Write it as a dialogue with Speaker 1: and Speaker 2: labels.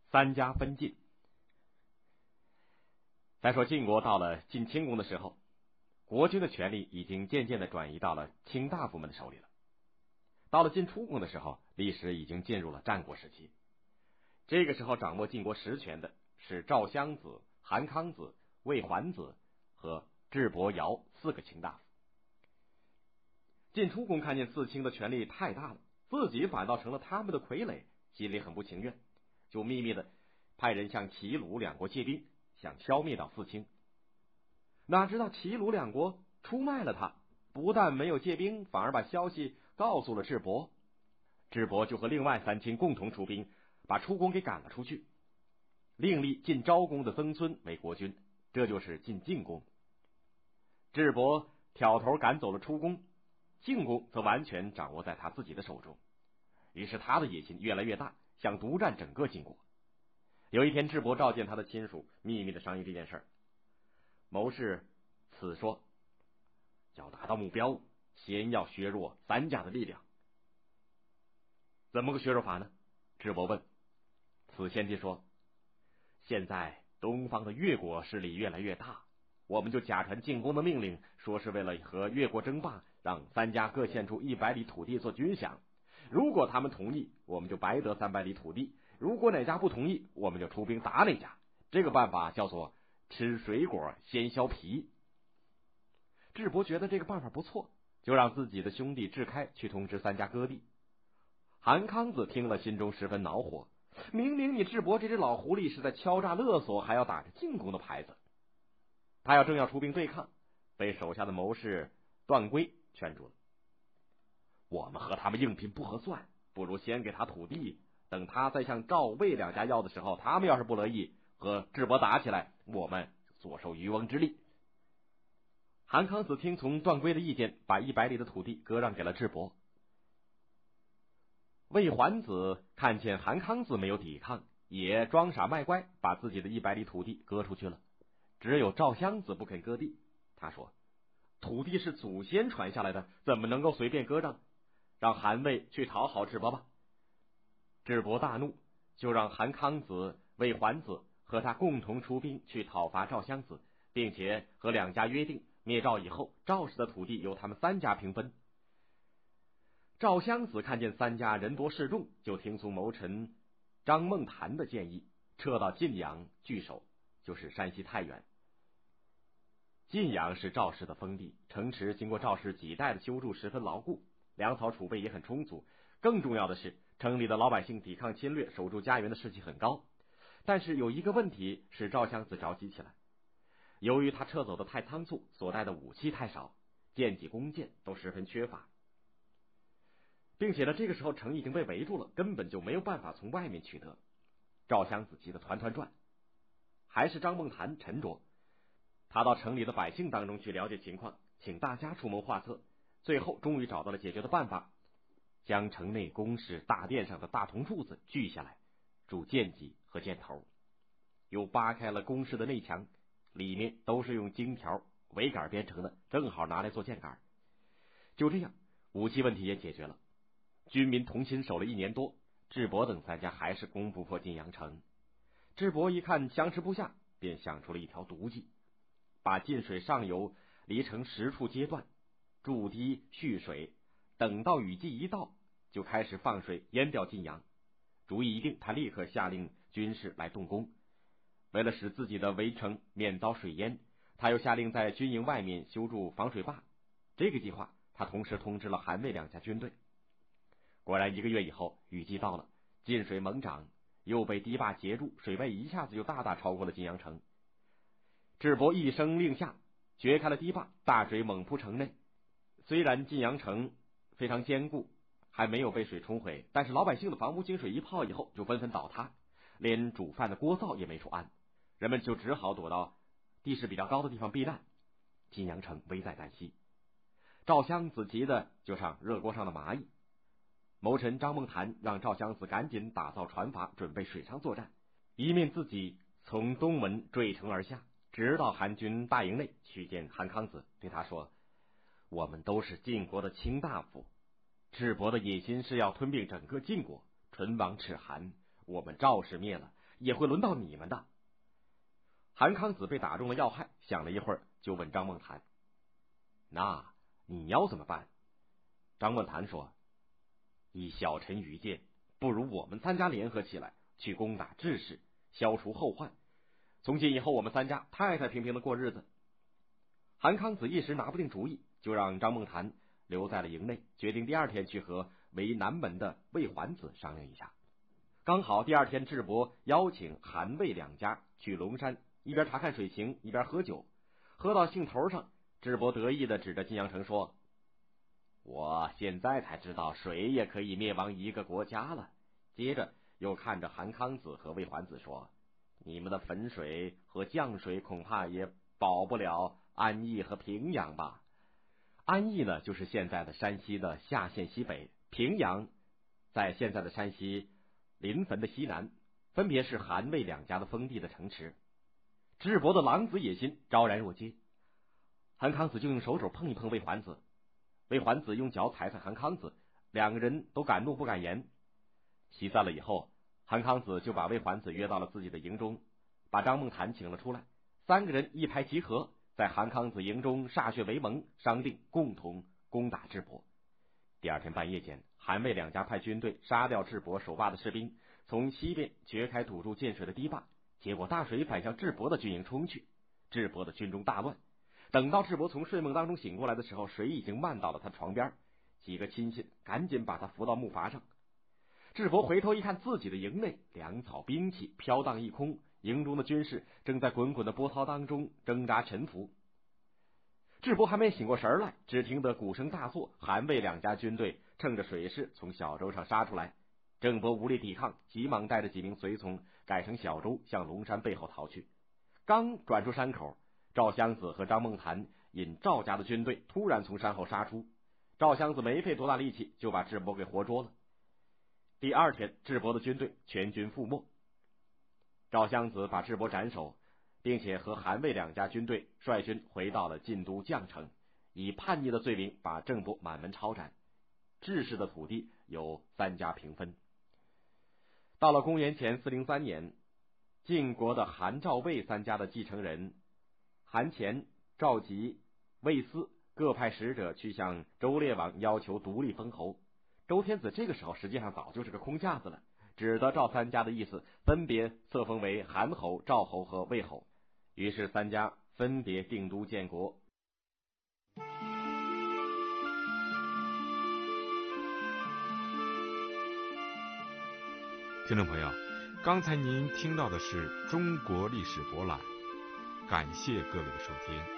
Speaker 1: 三家分晋。再说晋国到了晋清公的时候，国君的权力已经渐渐的转移到了卿大夫们的手里了。到了晋出公的时候，历史已经进入了战国时期。这个时候掌握晋国实权的是赵襄子、韩康子、魏桓子和智伯瑶4个卿大夫。晋出公看见四卿的权力太大了，自己反倒成了他们的傀儡，心里很不情愿，就秘密的派人向齐鲁两国借兵，想消灭到四卿。哪知道齐鲁两国出卖了他，不但没有借兵，反而把消息告诉了智伯。智伯就和另外3卿共同出兵，把出公给赶了出去，另立晋昭公的曾孙为国君，这就是晋晋公。智伯挑头赶走了出公，晋公则完全掌握在他自己的手中，于是他的野心越来越大，想独占整个晋国。有一天，智伯召见他的亲属，秘密的商议这件事儿。谋士此说，要达到目标，先要削弱3家的力量。怎么个削弱法呢？智伯问。此先帝说，现在东方的越国势力越来越大，我们就假传晋公的命令，说是为了和越国争霸，让3家各献出100里土地做军饷。如果他们同意，我们就白得300里土地；如果哪家不同意，我们就出兵打哪家。这个办法叫做吃水果先削皮。智伯觉得这个办法不错，就让自己的兄弟智开去通知3家割地。韩康子听了，心中十分恼火，明明你智伯这只老狐狸是在敲诈勒索，还要打着进攻的牌子。他正要出兵对抗，被手下的谋士段圭劝住了。我们和他们硬拼不合算，不如先给他土地，等他再向赵魏2家要的时候，他们要是不乐意，和智伯打起来，我们所受渔翁之利。韩康子听从段圭的意见，把100里的土地割让给了智伯。魏桓子看见韩康子没有抵抗，也装傻卖乖，把自己的100里土地割出去了。只有赵襄子不肯割地，他说，土地是祖先传下来的，怎么能够随便割让？让韩魏去讨好智伯吧。智伯大怒，就让韩康子、魏桓子和他共同出兵去讨伐赵襄子，并且和2家约定，灭赵以后，赵氏的土地由他们3家平分。赵襄子看见3家人多势众，就听从谋臣张孟谈的建议，撤到晋阳据守，就是山西太原。晋阳是赵氏的封地，城池经过赵氏几代的修筑，十分牢固，粮草储备也很充足。更重要的是，城里的老百姓抵抗侵略、守住家园的士气很高。但是有一个问题使赵襄子着急起来，由于他撤走的太仓促，所带的武器太少，剑戟弓箭都十分缺乏，并且呢，这个时候城已经被围住了，根本就没有办法从外面取得。赵襄子急得团团转，还是张孟谈沉着。他到城里的百姓当中去了解情况，请大家出谋划策，最后终于找到了解决的办法，将城内宫室大殿上的大铜柱子锯下来，铸剑戟和箭头，又扒开了宫室的内墙，里面都是用荆条、苇杆编成的，正好拿来做箭杆。就这样，武器问题也解决了。军民同心守了1年多，智伯等3家还是攻不破晋阳城。智伯一看相持不下，便想出了一条毒计，把晋水上游离城10处街段筑堤蓄水，等到雨季一到，就开始放水淹掉晋阳。主意一定，他立刻下令军士来动工。为了使自己的围城免遭水淹，他又下令在军营外面修筑防水坝。这个计划他同时通知了韩魏2家军队。果然1个月以后，雨季到了，晋水猛涨，又被堤坝截住，水位一下子就大大超过了晋阳城。智伯一声令下，掘开了堤坝，大水猛扑城内。虽然晋阳城非常坚固，还没有被水冲毁，但是老百姓的房屋经水一泡以后就纷纷倒塌，连煮饭的锅灶也没处安，人们就只好躲到地势比较高的地方避难。晋阳城危在旦夕，赵襄子急的就像热锅上的蚂蚁。谋臣张孟谈让赵襄子赶紧打造船筏，准备水上作战，一面自己从东门坠城而下，直到韩军大营内去见韩康子，对他说，我们都是晋国的卿大夫，智伯的野心是要吞并整个晋国，唇亡齿寒，我们赵氏灭了， 也会轮到你们的。韩康子被打中了要害，想了一会儿，就问张梦谈：“那你要怎么办？”张梦谈说：“以小臣愚见，不如我们3家联合起来，去攻打智氏，消除后患。从今以后，我们3家太太平平的过日子。”韩康子一时拿不定主意，就让张梦谈留在了营内，决定第2天去和为南门的魏桓子商量一下。刚好第2天，智伯邀请韩魏2家去龙山，一边查看水情，一边喝酒。喝到兴头上，智伯得意的指着晋阳城说：“我现在才知道水也可以灭亡一个国家了。”接着又看着韩康子和魏桓子说：“你们的汾水和绛水恐怕也保不了安邑和平阳吧？”安邑呢，就是现在的山西的夏县西北；平阳在现在的山西临汾的西南，分别是韩魏2家的封地的城池。智伯的狼子野心昭然若揭，韩康子就用手肘碰一碰魏桓子，魏桓子用脚踩踩韩康子，2个人都敢怒不敢言。席散了以后，韩康子就把魏桓子约到了自己的营中，把张梦谈请了出来，3个人一拍即合，在韩康子营中歃血为盟，商定共同攻打智伯。第2天半夜间，韩魏2家派军队杀掉智伯守坝的士兵，从西边掘开堵住建水的堤坝，结果大水反向智伯的军营冲去，智伯的军中大乱。等到智伯从睡梦当中醒过来的时候，水已经漫到了他床边，几个亲信赶紧把他扶到木筏上。智伯回头一看，自己的营内粮草兵器飘荡一空，营中的军士正在滚滚的波涛当中挣扎沉浮。智伯还没醒过神来，只听得鼓声大作，韩魏2家军队乘着水势从小舟上杀出来。郑伯无力抵抗，急忙带着几名随从改成小舟向龙山背后逃去。刚转出山口，赵襄子和张梦谈引赵家的军队突然从山后杀出，赵襄子没费多大力气就把智伯给活捉了。第2天，智伯的军队全军覆没。赵襄子把智伯斩首，并且和韩魏2家军队率军回到了晋都绛城，以叛逆的罪名把郑伯满门抄斩。智氏的土地由3家平分。到了公元前403年，晋国的韩赵魏3家的继承人韩虔、赵吉、魏斯各派使者去向周烈王要求独立封侯。周天子这个时候实际上早就是个空架子了，只得照3家的意思分别册封为韩侯、赵侯和魏侯。于是3家分别定都建国。
Speaker 2: 听众朋友，刚才您听到的是中国历史博览，感谢各位的收听。